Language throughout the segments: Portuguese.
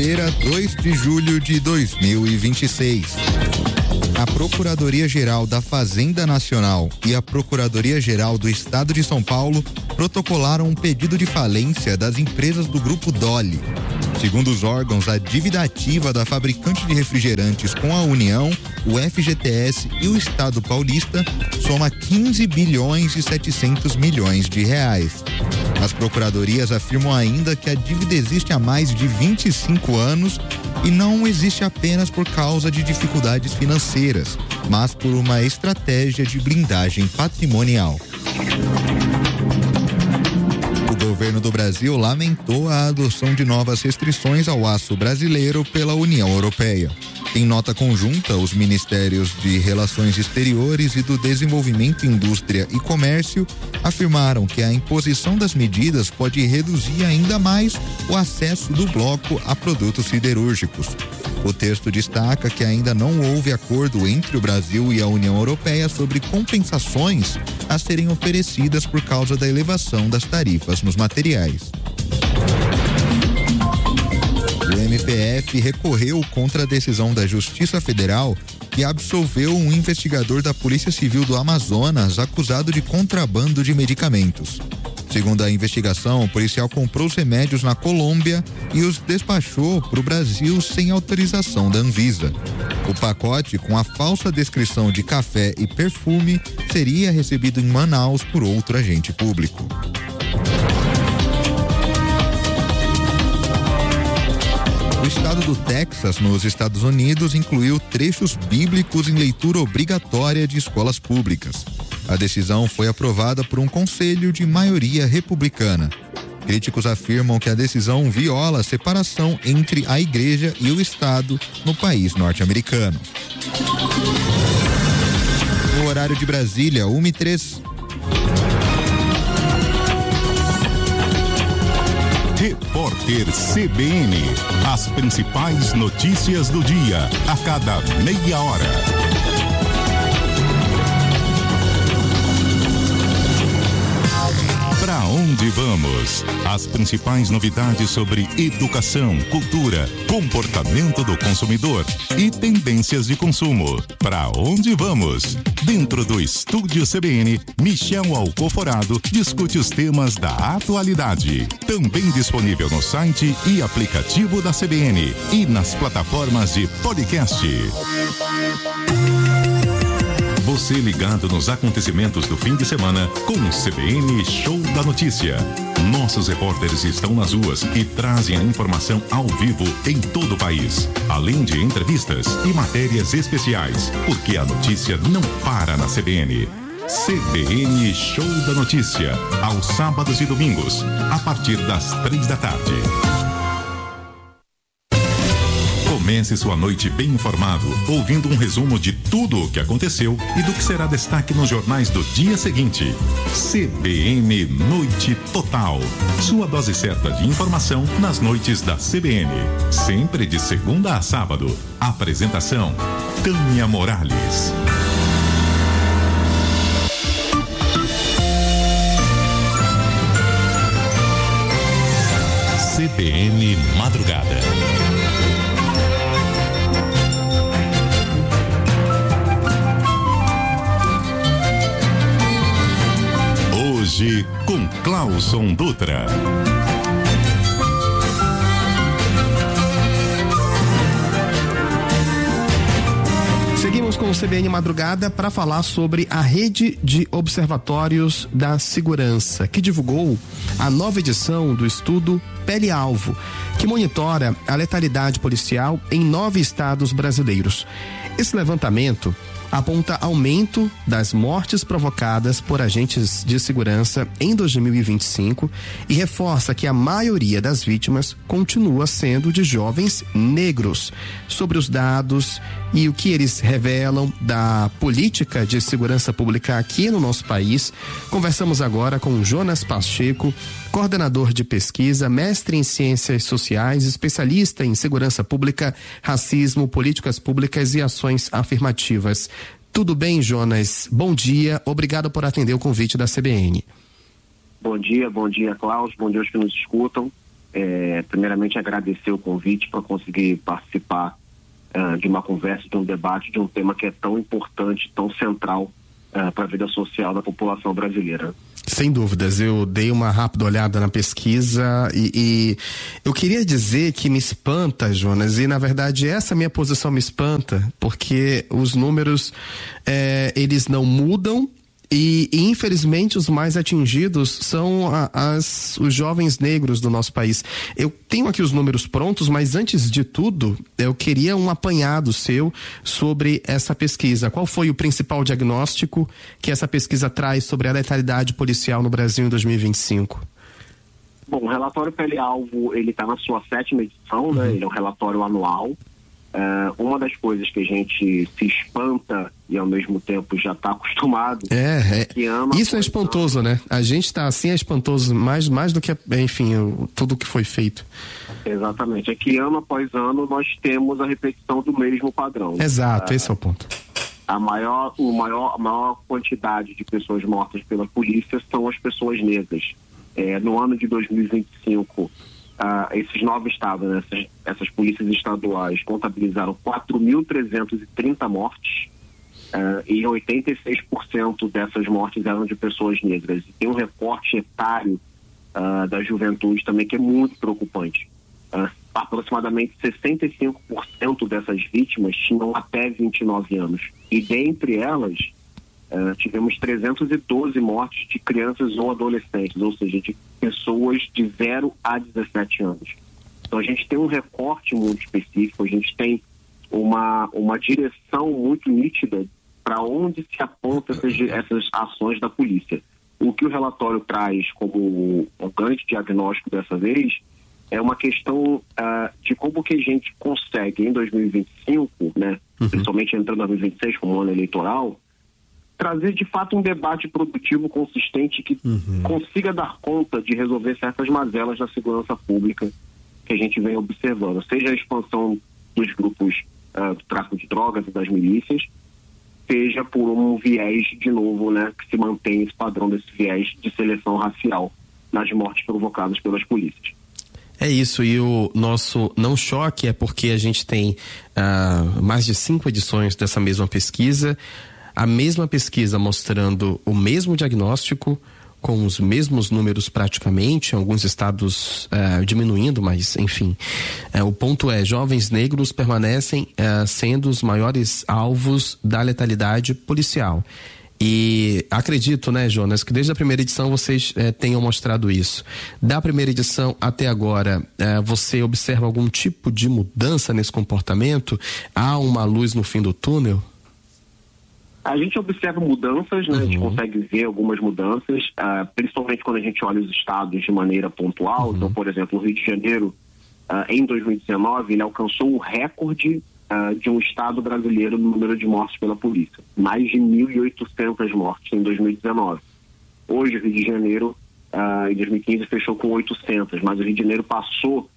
terça-feira, 2 de julho de 2026. A Procuradoria-Geral da Fazenda Nacional e a Procuradoria-Geral do Estado de São Paulo protocolaram um pedido de falência das empresas do Grupo Dolly. Segundo os órgãos, a dívida ativa da fabricante de refrigerantes com a União, o FGTS e o Estado paulista soma 15 bilhões e 700 milhões de reais. As procuradorias afirmam ainda que a dívida existe há mais de 25 anos e não existe apenas por causa de dificuldades financeiras, mas por uma estratégia de blindagem patrimonial. O governo do Brasil lamentou a adoção de novas restrições ao aço brasileiro pela União Europeia. Em nota conjunta, os Ministérios de Relações Exteriores e do Desenvolvimento, Indústria e Comércio afirmaram que a imposição das medidas pode reduzir ainda mais o acesso do bloco a produtos siderúrgicos. O texto destaca que ainda não houve acordo entre o Brasil e a União Europeia sobre compensações a serem oferecidas por causa da elevação das tarifas nos materiais. O MPF recorreu contra a decisão da Justiça Federal que absolveu um investigador da Polícia Civil do Amazonas acusado de contrabando de medicamentos. Segundo a investigação, o policial comprou os remédios na Colômbia e os despachou para o Brasil sem autorização da Anvisa. O pacote, com a falsa descrição de café e perfume, seria recebido em Manaus por outro agente público. O estado do Texas, nos Estados Unidos, incluiu trechos bíblicos em leitura obrigatória de escolas públicas. A decisão foi aprovada por um conselho de maioria republicana. Críticos afirmam que a decisão viola a separação entre a igreja e o Estado no país norte-americano. No horário de Brasília, 1h03. Repórter CBN. As principais notícias do dia, a cada meia hora. Para onde vamos? As principais novidades sobre educação, cultura, comportamento do consumidor e tendências de consumo. Para onde vamos? Dentro do Estúdio CBN, Michel Alcoforado discute os temas da atualidade. Também disponível no site e aplicativo da CBN e nas plataformas de podcast. Você ligado nos acontecimentos do fim de semana com o CBN Show da Notícia. Nossos repórteres estão nas ruas e trazem a informação ao vivo em todo o país, além de entrevistas e matérias especiais, porque a notícia não para na CBN. CBN Show da Notícia, aos sábados e domingos, a partir das 15h. Comece sua noite bem informado, ouvindo um resumo de tudo o que aconteceu e do que será destaque nos jornais do dia seguinte. CBN Noite Total. Sua dose certa de informação nas noites da CBN. Sempre de segunda a sábado. Apresentação: Tânia Morales. CBN Madrugada. Hoje com Clauson Dutra. Seguimos com o CBN Madrugada para falar sobre a Rede de Observatórios da Segurança, que divulgou a nova edição do estudo Pele Alvo, que monitora a letalidade policial em 9 estados brasileiros. Esse levantamento aponta aumento das mortes provocadas por agentes de segurança em 2025 e reforça que a maioria das vítimas continua sendo de jovens negros. Sobre os dados e o que eles revelam da política de segurança pública aqui no nosso país, conversamos agora com Jonas Pacheco, coordenador de pesquisa, mestre em ciências sociais, especialista em segurança pública, racismo, políticas públicas e ações afirmativas. Tudo bem, Jonas? Bom dia, obrigado por atender o convite da CBN. Bom dia, Klaus, bom dia aos que nos escutam. primeiramente agradecer o convite para conseguir participar de uma conversa, de um debate, de um tema que é tão importante, tão central para a vida social da população brasileira. Sem dúvidas, eu dei uma rápida olhada na pesquisa e eu queria dizer que me espanta, Jonas, e na verdade essa minha posição me espanta, porque os números, eles não mudam. E infelizmente os mais atingidos são os jovens negros do nosso país. Eu tenho aqui os números prontos, mas antes de tudo eu queria um apanhado seu sobre essa pesquisa. Qual foi o principal diagnóstico que essa pesquisa traz sobre a letalidade policial no Brasil em 2025? Bom, o relatório Pele-Alvo, ele está na sua 7ª edição, né? Ele é um relatório anual. Uma das coisas que a gente se espanta e ao mesmo tempo já está acostumado. Isso é espantoso, né? A gente está assim, é espantoso, mais do que, enfim, tudo que foi feito. Exatamente. É que ano após ano nós temos a repetição do mesmo padrão. Exato, esse é o ponto. A maior quantidade de pessoas mortas pela polícia são as pessoas negras. No ano de 2025, esses 9 estados, né, essas polícias estaduais contabilizaram 4.330 mortes e 86% dessas mortes eram de pessoas negras. E tem um recorte etário da juventude também que é muito preocupante. Aproximadamente 65% dessas vítimas tinham até 29 anos. E dentre elas, tivemos 312 mortes de crianças ou adolescentes, ou seja, de pessoas de 0 a 17 anos. Então a gente tem um recorte muito específico, a gente tem uma direção muito nítida para onde se apontam essas ações da polícia. O que o relatório traz como um grande diagnóstico dessa vez é uma questão de como que a gente consegue em 2025, né, principalmente entrando em 2026 como ano eleitoral, trazer de fato um debate produtivo, consistente, que consiga dar conta de resolver certas mazelas da segurança pública que a gente vem observando, seja a expansão dos grupos do tráfico de drogas e das milícias, seja por um viés, de novo, né, que se mantém esse padrão desse viés de seleção racial nas mortes provocadas pelas polícias. É isso, e o nosso não choque é porque a gente tem mais de 5 edições dessa mesma pesquisa, a mesma pesquisa mostrando o mesmo diagnóstico, com os mesmos números praticamente, alguns estados diminuindo, mas enfim. O ponto é, jovens negros permanecem sendo os maiores alvos da letalidade policial. E acredito, né, Jonas, que desde a primeira edição vocês tenham mostrado isso. Da primeira edição até agora, você observa algum tipo de mudança nesse comportamento? Há uma luz no fim do túnel? A gente observa mudanças, né? A gente consegue ver algumas mudanças, principalmente quando a gente olha os estados de maneira pontual. Então, por exemplo, o Rio de Janeiro, em 2019, ele alcançou o recorde de um estado brasileiro no número de mortes pela polícia. Mais de 1.800 mortes em 2019. Hoje, o Rio de Janeiro, em 2015, fechou com 800, mas o Rio de Janeiro passou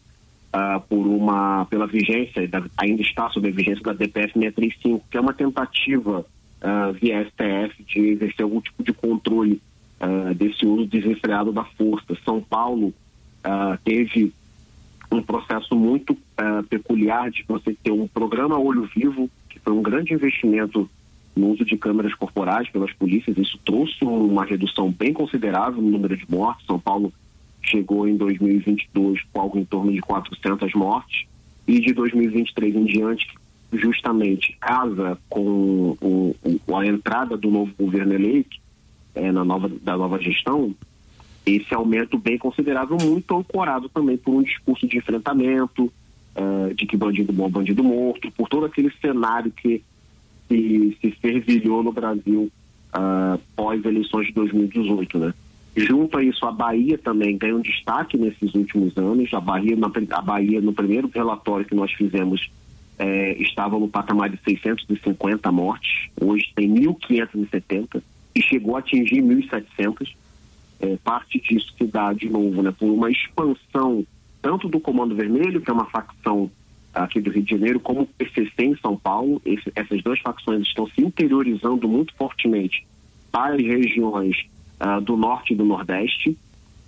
pela vigência, ainda está sob a vigência da DPF 635, que é uma tentativa via STF de exercer algum tipo de controle desse uso desenfreado da força. São Paulo teve um processo muito peculiar de você ter um programa Olho Vivo, que foi um grande investimento no uso de câmeras corporais pelas polícias. Isso trouxe uma redução bem considerável no número de mortes. São Paulo chegou em 2022 com algo em torno de 400 mortes, e de 2023 em diante, justamente casa com a entrada do novo governo eleito, da nova gestão, esse aumento bem considerável, muito ancorado também por um discurso de enfrentamento, de que bandido bom, bandido morto, por todo aquele cenário que se fervilhou no Brasil pós-eleições de 2018, né? Junto a isso, a Bahia também ganha um destaque nesses últimos anos. A Bahia, no primeiro relatório que nós fizemos, estava no patamar de 650 mortes, hoje tem 1.570 e chegou a atingir 1.700. Parte disso se dá, de novo, né, por uma expansão tanto do Comando Vermelho, que é uma facção aqui do Rio de Janeiro, como o PCC em São Paulo. Essas duas facções estão se interiorizando muito fortemente para as regiões do Norte e do Nordeste,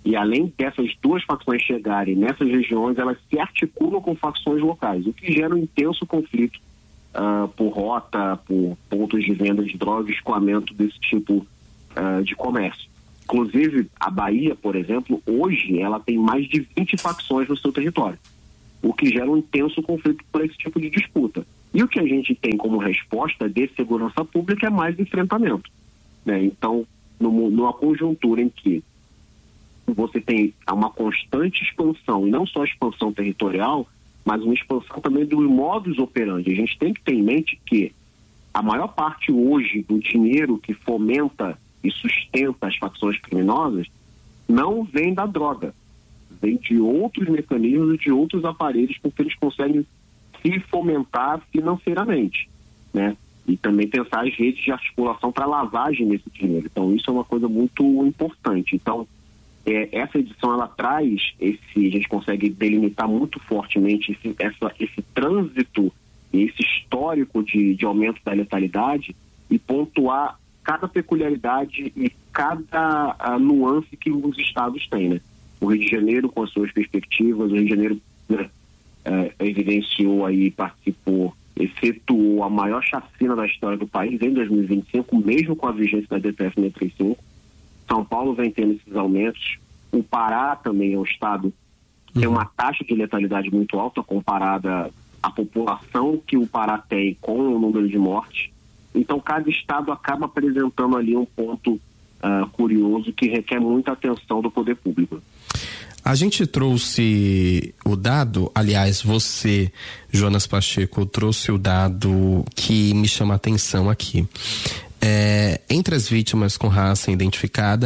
E além dessas duas facções chegarem nessas regiões, elas se articulam com facções locais, o que gera um intenso conflito por rota, por pontos de venda de drogas, escoamento desse tipo de comércio. Inclusive, a Bahia, por exemplo, hoje ela tem mais de 20 facções no seu território, o que gera um intenso conflito por esse tipo de disputa. E o que a gente tem como resposta de segurança pública é mais enfrentamento, né? Então, numa conjuntura em que você tem uma constante expansão, e não só expansão territorial, mas uma expansão também do modus operandi. A gente tem que ter em mente que a maior parte hoje do dinheiro que fomenta e sustenta as facções criminosas não vem da droga, vem de outros mecanismos e de outros aparelhos com que eles conseguem se fomentar financeiramente, né? E também pensar as redes de articulação para lavagem desse dinheiro. Então, isso é uma coisa muito importante. Então, essa edição, ela traz a gente consegue delimitar muito fortemente esse trânsito, esse histórico de aumento da letalidade e pontuar cada peculiaridade e cada nuance que os estados têm, né? O Rio de Janeiro, com as suas perspectivas, o Rio de Janeiro, né, evidenciou aí, participou, efetuou a maior chacina da história do país em 2025, mesmo com a vigência da DPF 635. São Paulo vem tendo esses aumentos. O Pará também é um estado que tem uma taxa de letalidade muito alta comparada à população que o Pará tem com o número de mortes. Então, cada estado acaba apresentando ali um ponto curioso que requer muita atenção do poder público. A gente trouxe o dado, aliás, você, Jonas Pacheco, trouxe o dado que me chama a atenção aqui. Entre as vítimas com raça identificada,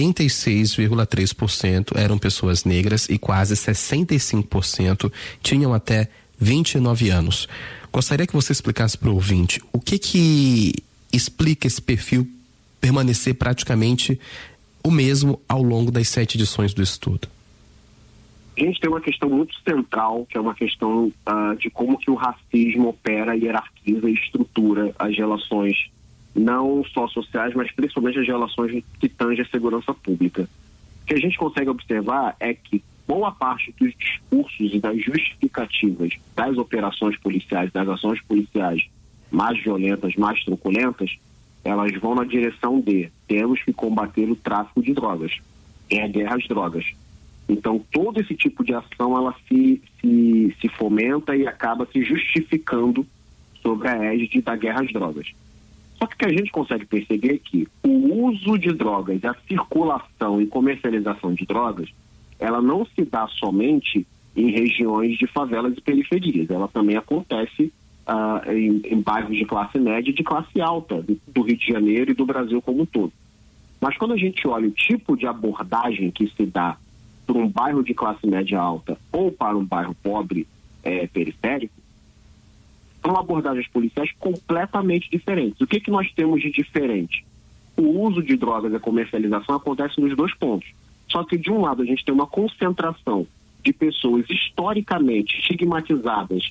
86,3% eram pessoas negras e quase 65% tinham até 29 anos. Gostaria que você explicasse para o ouvinte o que explica esse perfil permanecer praticamente o mesmo ao longo das 7 edições do estudo. A gente tem uma questão muito central, que é uma questão de como que o racismo opera, hierarquiza e estrutura as relações, não só sociais, mas principalmente as relações que tangem a segurança pública. O que a gente consegue observar é que boa parte dos discursos e das justificativas das operações policiais, das ações policiais mais violentas, mais truculentas, elas vão na direção de temos que combater o tráfico de drogas, a guerra às drogas. Então, todo esse tipo de ação, ela se fomenta e acaba se justificando sobre a égide da guerra às drogas. Só que o que a gente consegue perceber é que o uso de drogas, a circulação e comercialização de drogas, ela não se dá somente em regiões de favelas e periferias. Ela também acontece em bairros de classe média e de classe alta do Rio de Janeiro e do Brasil como um todo. Mas quando a gente olha o tipo de abordagem que se dá para um bairro de classe média alta ou para um bairro pobre periférico, são abordagens policiais completamente diferentes. O que nós temos de diferente? O uso de drogas e a comercialização acontece nos dois pontos. Só que, de um lado, a gente tem uma concentração de pessoas historicamente estigmatizadas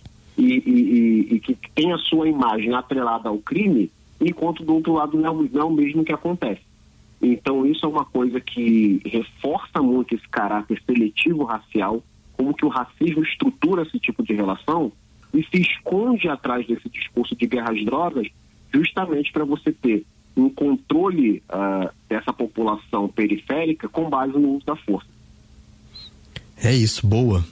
e que tem a sua imagem atrelada ao crime, enquanto, do outro lado, não é o mesmo que acontece. Então, isso é uma coisa que reforça muito esse caráter seletivo racial, como que o racismo estrutura esse tipo de relação e se esconde atrás desse discurso de guerra às drogas, justamente para você ter um controle dessa população periférica com base no uso da força. É isso, boa.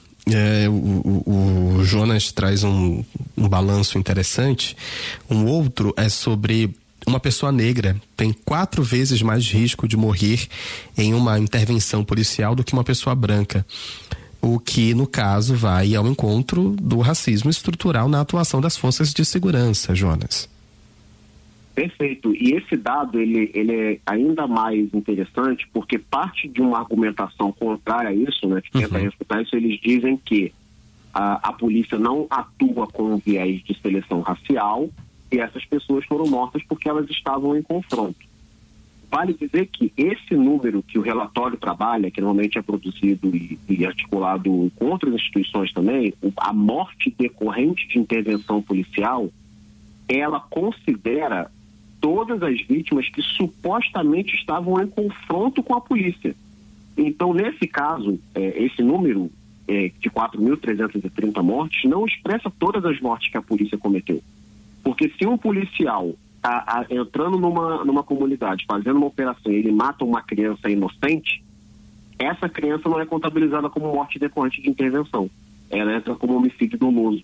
O Jonas traz um balanço interessante. Um outro é sobre uma pessoa negra tem 4 vezes mais risco de morrer em uma intervenção policial do que uma pessoa branca. O que, no caso, vai ao encontro do racismo estrutural na atuação das forças de segurança, Jonas. Perfeito. E esse dado, ele é ainda mais interessante porque parte de uma argumentação contrária a isso, né, que tenta refutar isso, eles dizem que a polícia não atua com um viés de seleção racial e essas pessoas foram mortas porque elas estavam em confronto. Vale dizer que esse número que o relatório trabalha, que normalmente é produzido e articulado com outras instituições também, a morte decorrente de intervenção policial, ela considera todas as vítimas que supostamente estavam em confronto com a polícia. Então, nesse caso, esse número de 4.330 mortes não expressa todas as mortes que a polícia cometeu. Porque se um policial está entrando numa comunidade, fazendo uma operação e ele mata uma criança inocente, essa criança não é contabilizada como morte decorrente de intervenção. Ela entra como homicídio doloso.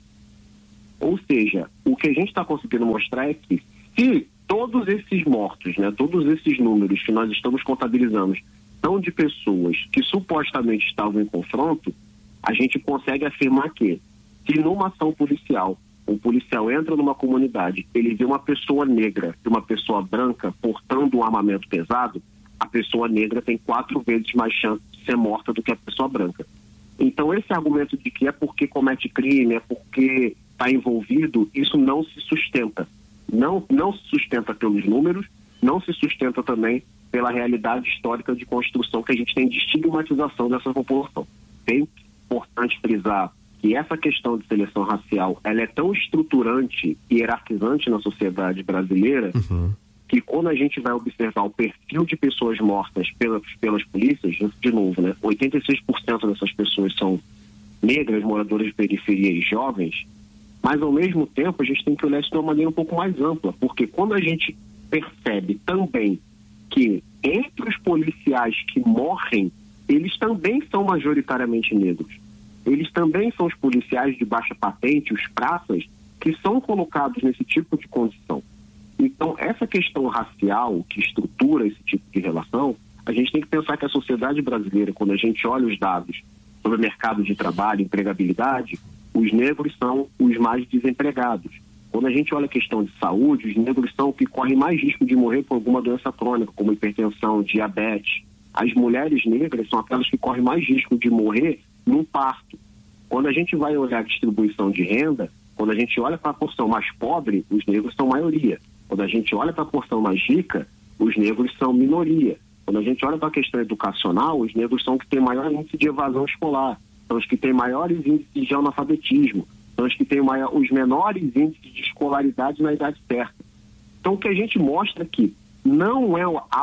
Ou seja, o que a gente está conseguindo mostrar é que se todos esses mortos, né, todos esses números que nós estamos contabilizando são de pessoas que supostamente estavam em confronto, a gente consegue afirmar que, se numa ação policial, um policial entra numa comunidade, ele vê uma pessoa negra e uma pessoa branca portando um armamento pesado, a pessoa negra tem 4 vezes mais chance de ser morta do que a pessoa branca. Então, esse argumento de que é porque comete crime, é porque está envolvido, isso não se sustenta. Não se sustenta pelos números, não se sustenta também pela realidade histórica de construção que a gente tem de estigmatização dessa população. É importante frisar que essa questão de seleção racial, ela é tão estruturante e hierarquizante na sociedade brasileira, que quando a gente vai observar o perfil de pessoas mortas pelas polícias, de novo, né, 86% dessas pessoas são negras, moradoras de periferia e jovens, mas ao mesmo tempo a gente tem que olhar isso de uma maneira um pouco mais ampla, porque quando a gente percebe também que entre os policiais que morrem, eles também são majoritariamente negros. Eles também são os policiais de baixa patente, os praças, que são colocados nesse tipo de condição. Então, essa questão racial que estrutura esse tipo de relação, a gente tem que pensar que a sociedade brasileira, quando a gente olha os dados sobre o mercado de trabalho, empregabilidade, os negros são os mais desempregados. Quando a gente olha a questão de saúde, os negros são os que correm mais risco de morrer por alguma doença crônica, como hipertensão, diabetes. As mulheres negras são aquelas que correm mais risco de morrer num parto. Quando a gente vai olhar a distribuição de renda, quando a gente olha para a porção mais pobre, os negros são maioria. Quando a gente olha para a porção mais rica, os negros são minoria. Quando a gente olha para a questão educacional, os negros são os que têm maior índice de evasão escolar, são os que têm maiores índices de analfabetismo, são os que têm os menores índices de escolaridade na idade certa. Então, o que a gente mostra aqui não é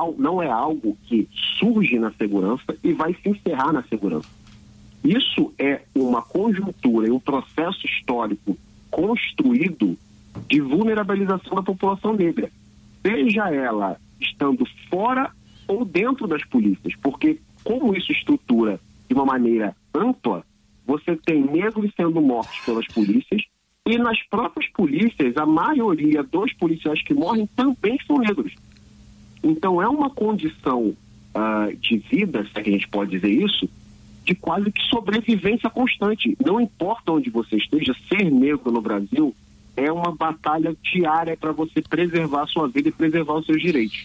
algo que surge na segurança e vai se encerrar na segurança. Isso é uma conjuntura e um processo histórico construído de vulnerabilização da população negra, seja ela estando fora ou dentro das polícias, porque como isso estrutura de uma maneira ampla, você tem negros sendo mortos pelas polícias e nas próprias polícias, a maioria dos policiais que morrem também são negros. Então é uma condição de vida, se a gente pode dizer isso, de quase que sobrevivência constante. Não importa onde você esteja, ser negro no Brasil é uma batalha diária para você preservar a sua vida e preservar os seus direitos.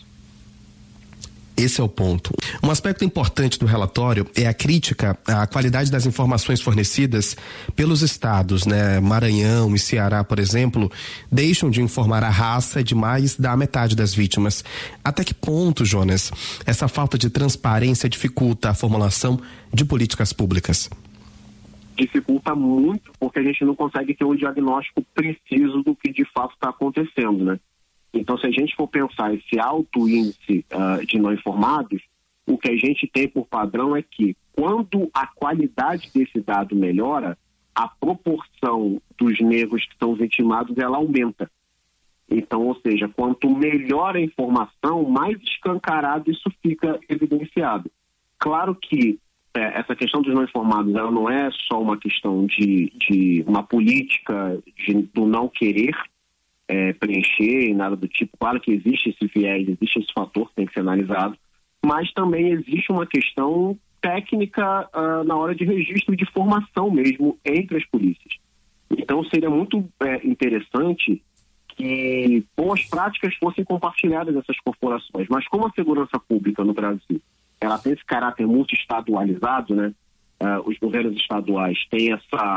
Esse é o ponto. Um aspecto importante do relatório é a crítica à qualidade das informações fornecidas pelos estados, né? Maranhão e Ceará, por exemplo, deixam de informar a raça de mais da metade das vítimas. Até que ponto, Jonas, essa falta de transparência dificulta a formulação de políticas públicas? Dificulta muito, porque a gente não consegue ter um diagnóstico preciso do que de fato está acontecendo, né? Então, se a gente for pensar esse alto índice de não informados, o que a gente tem por padrão é que quando a qualidade desse dado melhora, a proporção dos negros que são vitimados, ela aumenta. Então, ou seja, quanto melhor a informação, mais escancarado isso fica evidenciado. Claro que essa questão dos não informados, ela não é só uma questão de uma política do não querer preencher e nada do tipo. Claro que existe esse viés, existe esse fator que tem que ser analisado, mas também existe uma questão técnica na hora de registro e de formação mesmo entre as polícias. Então seria muito interessante que boas práticas fossem compartilhadas dessas corporações, mas como a segurança pública no Brasil ela tem esse caráter multi-estadualizado, né? Os governos estaduais têm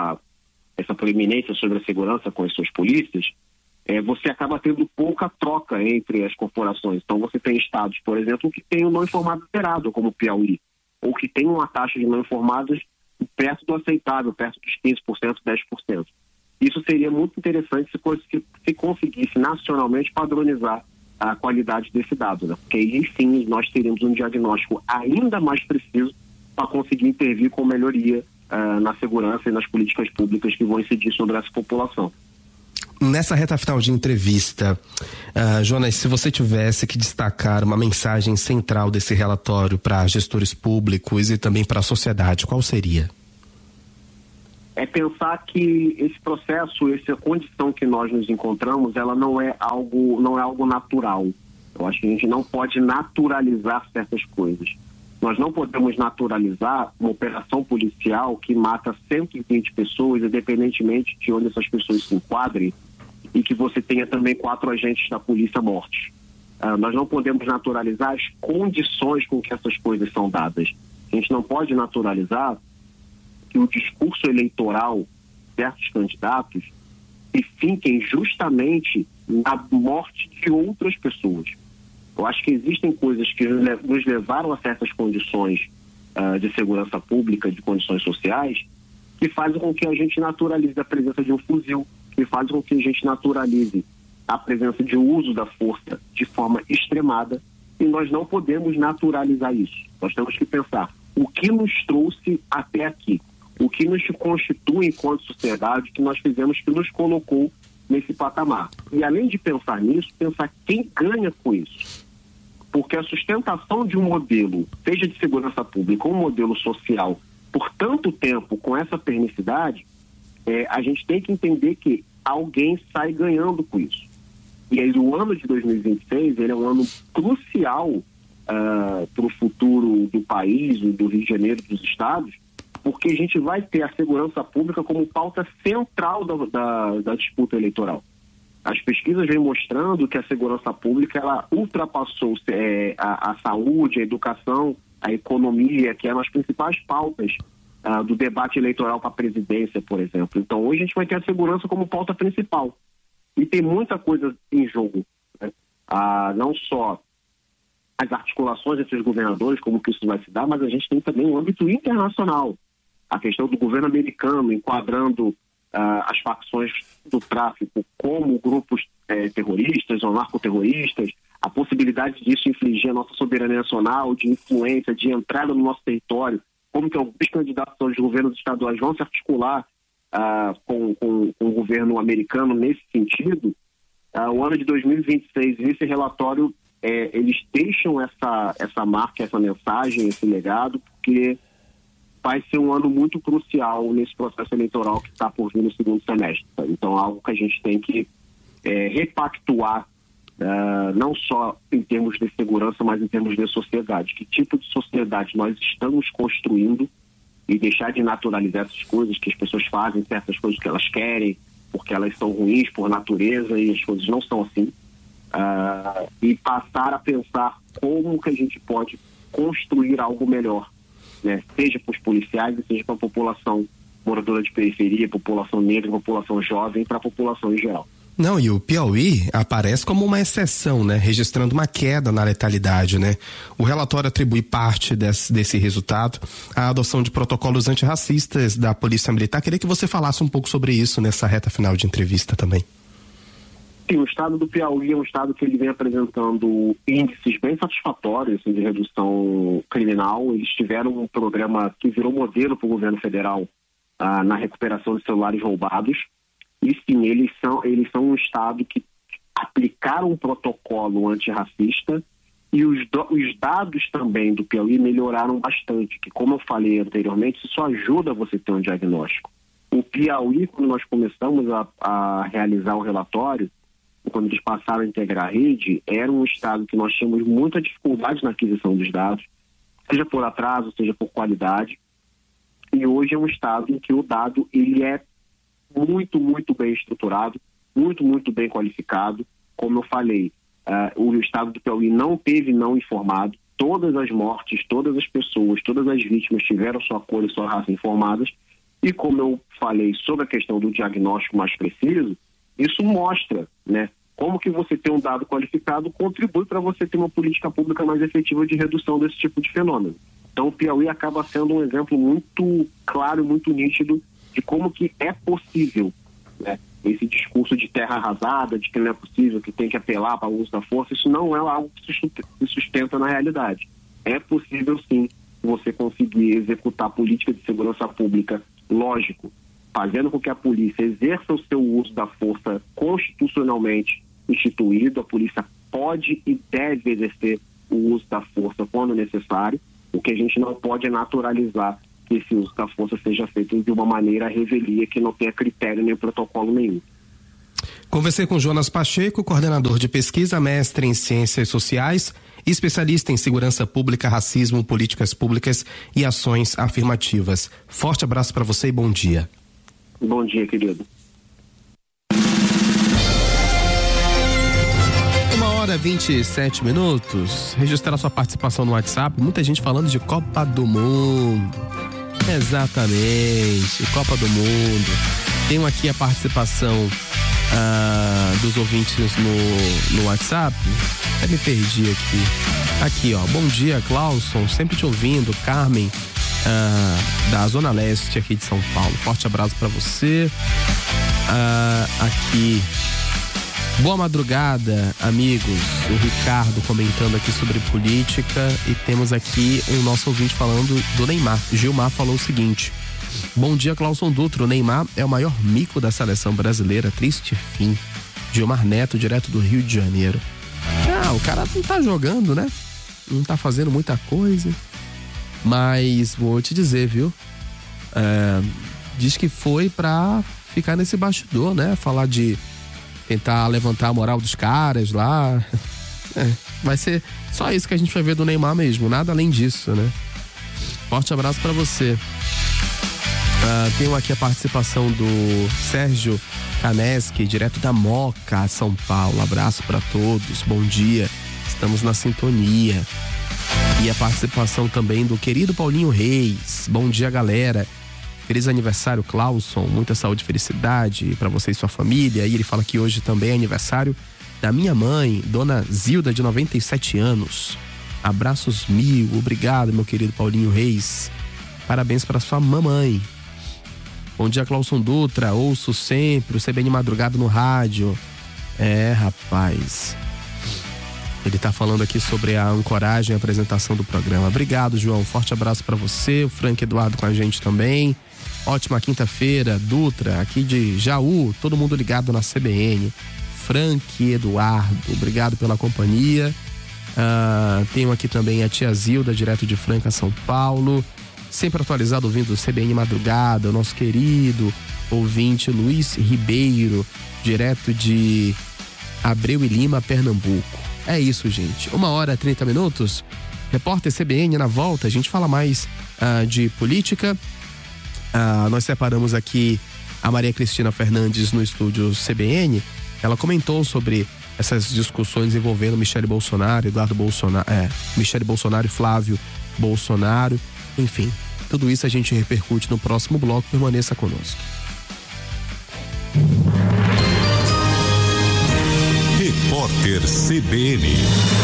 essa proeminência sobre a segurança com as suas polícias, você acaba tendo pouca troca entre as corporações. Então você tem estados, por exemplo, que tem o não informado zerado, como o Piauí, ou que tem uma taxa de não informados perto do aceitável, perto dos 15%, 10%. Isso seria muito interessante se conseguisse nacionalmente padronizar a qualidade desse dado, né? Porque aí sim nós teríamos um diagnóstico ainda mais preciso para conseguir intervir com melhoria na segurança e nas políticas públicas que vão incidir sobre essa população. Nessa reta final de entrevista, Jonas, se você tivesse que destacar uma mensagem central desse relatório para gestores públicos e também para a sociedade, qual seria? É pensar que esse processo, essa condição que nós nos encontramos, ela não é algo natural. Eu acho que a gente não pode naturalizar certas coisas. Nós não podemos naturalizar uma operação policial que mata 120 pessoas, independentemente de onde essas pessoas se enquadrem, e que você tenha também 4 agentes da polícia mortos. Nós não podemos naturalizar as condições com que essas coisas são dadas. A gente não pode naturalizar que o discurso eleitoral de certos candidatos se finquem justamente na morte de outras pessoas. Eu acho que existem coisas que nos levaram a certas condições de segurança pública, de condições sociais, que fazem com que a gente naturalize a presença de um fuzil, que fazem com que a gente naturalize a presença de uso da força de forma extremada, e nós não podemos naturalizar isso. Nós temos que pensar o que nos trouxe até aqui, o que nos constitui enquanto sociedade, que nós fizemos, que nos colocou nesse patamar. E além de pensar nisso, pensar quem ganha com isso. Porque a sustentação de um modelo, seja de segurança pública ou um modelo social, por tanto tempo com essa pernicidade, a gente tem que entender que alguém sai ganhando com isso. E aí o ano de 2026, ele é um ano crucial para o futuro do país, do Rio de Janeiro, dos estados, porque a gente vai ter a segurança pública como pauta central da disputa eleitoral. As pesquisas vêm mostrando que a segurança pública ela ultrapassou a saúde, a educação, a economia, que eram as principais pautas do debate eleitoral para a presidência, por exemplo. Então, hoje a gente vai ter a segurança como pauta principal. E tem muita coisa em jogo, né? Não só as articulações entre os governadores, como que isso vai se dar, mas a gente tem também o âmbito internacional. A questão do governo americano enquadrando as facções do tráfico como grupos terroristas ou narcoterroristas, a possibilidade disso infligir a nossa soberania nacional, de influência, de entrada no nosso território, como que alguns candidatos aos governos estaduais vão se articular com o governo americano nesse sentido. O ano de 2026, esse relatório, eles deixam essa marca, essa mensagem, esse legado, porque vai ser um ano muito crucial nesse processo eleitoral que está por vir no segundo semestre. Então, algo que a gente tem que repactuar, não só em termos de segurança, mas em termos de sociedade. Que tipo de sociedade nós estamos construindo, e deixar de naturalizar essas coisas, que as pessoas fazem certas coisas que elas querem, porque elas são ruins por natureza e as coisas não são assim. E passar a pensar como que a gente pode construir algo melhor, né? Seja para os policiais e seja para a população moradora de periferia, população negra, população jovem, para a população em geral. Não, e o Piauí aparece como uma exceção, né? Registrando uma queda na letalidade, né? O relatório atribui parte desse resultado à adoção de protocolos antirracistas da Polícia Militar. Queria que você falasse um pouco sobre isso nessa reta final de entrevista também. Sim, o estado do Piauí é um estado que ele vem apresentando índices bem satisfatórios de redução criminal. Eles tiveram um programa que virou modelo para o governo federal na recuperação de celulares roubados. E sim, eles são um estado que aplicaram um protocolo antirracista, e os dados também do Piauí melhoraram bastante, que, como eu falei anteriormente, isso ajuda você a ter um diagnóstico. O Piauí, quando nós começamos a realizar o relatório, quando eles passaram a integrar a rede, era um estado que nós tínhamos muita dificuldade na aquisição dos dados, seja por atraso, seja por qualidade, e hoje é um estado em que o dado ele é muito, muito bem estruturado, muito, muito bem qualificado. Como eu falei, o estado do Piauí não teve não informado. Todas as mortes, todas as pessoas, todas as vítimas tiveram sua cor e sua raça informadas. E como eu falei sobre a questão do diagnóstico mais preciso, isso mostra, né, como que você ter um dado qualificado contribui para você ter uma política pública mais efetiva de redução desse tipo de fenômeno. Então o Piauí acaba sendo um exemplo muito claro, muito nítido de como que é possível, né, esse discurso de terra arrasada, de que não é possível, que tem que apelar para o uso da força. Isso não é algo que se sustenta na realidade. É possível, sim, você conseguir executar a política de segurança pública, lógico, fazendo com que a polícia exerça o seu uso da força constitucionalmente instituído. A polícia pode e deve exercer o uso da força quando necessário. O que a gente não pode é naturalizar que esse uso da força seja feito de uma maneira à revelia, que não tenha critério nem protocolo nenhum. Conversei com Jonas Pacheco, coordenador de pesquisa, mestre em ciências sociais, especialista em segurança pública, racismo, políticas públicas e ações afirmativas. Forte abraço para você e bom dia. Bom dia, querido. 1h27. Registrar sua participação no WhatsApp. Muita gente falando de Copa do Mundo. Exatamente, Copa do Mundo. Tenho aqui a participação dos ouvintes no WhatsApp. Até me perdi aqui. Aqui, ó. Bom dia, Clauson. Sempre te ouvindo. Carmen, da Zona Leste aqui de São Paulo. Forte abraço pra você. Aqui. Boa madrugada, amigos. O Ricardo comentando aqui sobre política. E temos aqui o nosso ouvinte falando do Neymar. Gilmar falou o seguinte: bom dia, Clauson Dutra. O Neymar é o maior mico da seleção brasileira. Triste fim. Gilmar Neto, direto do Rio de Janeiro. O cara não tá jogando, né? Não tá fazendo muita coisa. Mas vou te dizer, viu? Diz que foi pra ficar nesse bastidor, né? Falar de tentar levantar a moral dos caras lá. Vai ser só isso que a gente vai ver do Neymar mesmo, nada além disso, né? Forte abraço pra você. Tenho aqui a participação do Sérgio Caneschi, direto da Moca, São Paulo. Abraço pra todos, bom dia, estamos na sintonia. E a participação também do querido Paulinho Reis. Bom dia, galera. Feliz aniversário, Clauson. Muita saúde e felicidade para você e sua família. E ele fala que hoje também é aniversário da minha mãe, Dona Zilda, de 97 anos. Abraços mil. Obrigado, meu querido Paulinho Reis. Parabéns para sua mamãe. Bom dia, Clauson Dutra. Ouço sempre o CBN Madrugada no rádio. Rapaz. Ele tá falando aqui sobre a ancoragem e a apresentação do programa. Obrigado, João. Forte abraço para você. O Frank Eduardo com a gente também. Ótima quinta-feira, Dutra, aqui de Jaú, todo mundo ligado na CBN. Frank Eduardo, obrigado pela companhia. Tenho aqui também a tia Zilda, direto de Franca, São Paulo. Sempre atualizado, ouvindo o CBN Madrugada. O nosso querido ouvinte Luiz Ribeiro, direto de Abreu e Lima, Pernambuco. É isso, gente. 1h30. Repórter CBN na volta. A gente fala mais de política. Nós separamos aqui a Maria Cristina Fernandes no estúdio CBN. Ela comentou sobre essas discussões envolvendo Michele Bolsonaro, Eduardo Bolsonaro, Michele Bolsonaro e Flávio Bolsonaro. Enfim, tudo isso a gente repercute no próximo bloco. Permaneça conosco. Repórter CBN.